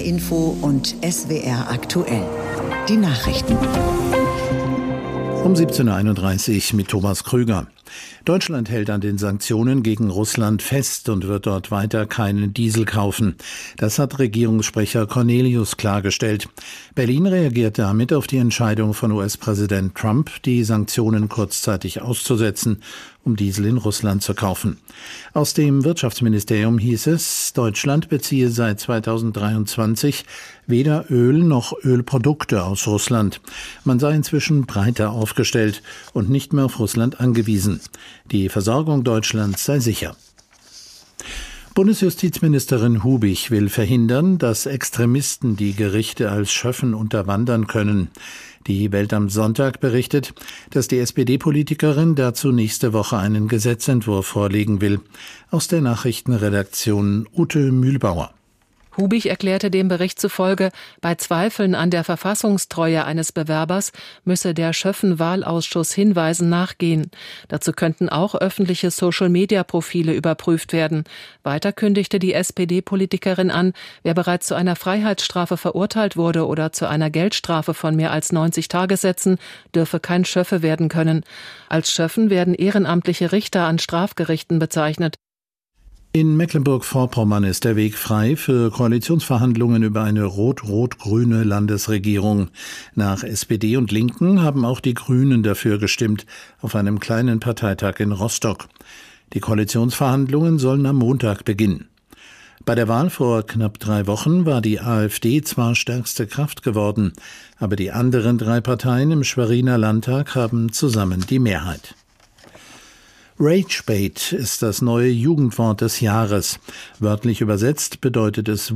Info und SWR aktuell. Die Nachrichten. Um 17.31 Uhr mit Thomas Krüger. Deutschland hält an den Sanktionen gegen Russland fest und wird dort weiter keinen Diesel kaufen. Das hat Regierungssprecher Cornelius klargestellt. Berlin reagiert damit auf die Entscheidung von US-Präsident Trump, die Sanktionen kurzzeitig auszusetzen, um Diesel in Russland zu kaufen. Aus dem Wirtschaftsministerium hieß es, Deutschland beziehe seit 2023 weder Öl noch Ölprodukte aus Russland. Man sei inzwischen breiter aufgestellt und nicht mehr auf Russland angewiesen. Die Versorgung Deutschlands sei sicher. Bundesjustizministerin Hubich will verhindern, dass Extremisten die Gerichte als Schöffen unterwandern können. Die Welt am Sonntag berichtet, dass die SPD-Politikerin dazu nächste Woche einen Gesetzentwurf vorlegen will. Aus der Nachrichtenredaktion Ute Mühlbauer. Hubich erklärte dem Bericht zufolge, bei Zweifeln an der Verfassungstreue eines Bewerbers müsse der Schöffen-Wahlausschuss Hinweisen nachgehen. Dazu könnten auch öffentliche Social-Media-Profile überprüft werden. Weiter kündigte die SPD-Politikerin an, wer bereits zu einer Freiheitsstrafe verurteilt wurde oder zu einer Geldstrafe von mehr als 90 Tagessätzen, dürfe kein Schöffe werden können. Als Schöffen werden ehrenamtliche Richter an Strafgerichten bezeichnet. In Mecklenburg-Vorpommern ist der Weg frei für Koalitionsverhandlungen über eine rot-rot-grüne Landesregierung. Nach SPD und Linken haben auch die Grünen dafür gestimmt, auf einem kleinen Parteitag in Rostock. Die Koalitionsverhandlungen sollen am Montag beginnen. Bei der Wahl vor knapp 3 Wochen war die AfD zwar stärkste Kraft geworden, aber die anderen 3 Parteien im Schweriner Landtag haben zusammen die Mehrheit. Ragebait ist das neue Jugendwort des Jahres. Wörtlich übersetzt bedeutet es